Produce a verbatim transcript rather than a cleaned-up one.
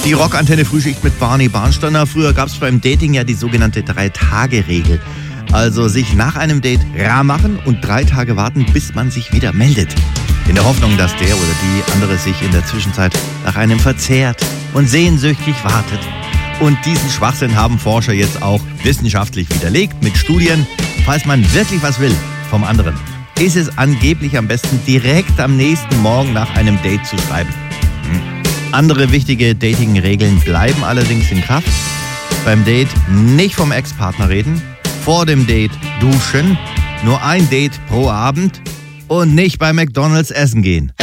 Die Rockantenne Frühschicht mit Barney Barnsteiner. Früher gab es beim Dating ja die sogenannte Drei-Tage-Regel. Also sich nach einem Date rar machen und drei Tage warten, bis man sich wieder meldet. In der Hoffnung, dass der oder die andere sich in der Zwischenzeit nach einem verzehrt und sehnsüchtig wartet. Und diesen Schwachsinn haben Forscher jetzt auch wissenschaftlich widerlegt mit Studien. Falls man wirklich was will vom anderen, ist es angeblich am besten, direkt am nächsten Morgen nach einem Date zu schreiben. Hm. Andere wichtige Dating-Regeln bleiben allerdings in Kraft. Beim Date nicht vom Ex-Partner reden, vor dem Date duschen, nur ein Date pro Abend und nicht bei McDonald's essen gehen.